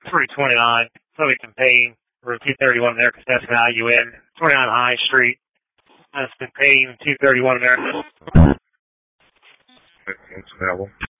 329, Southington Payne, room 231 America Steps Value in, 29 High Street, Southington Payne, 231 America. That's available.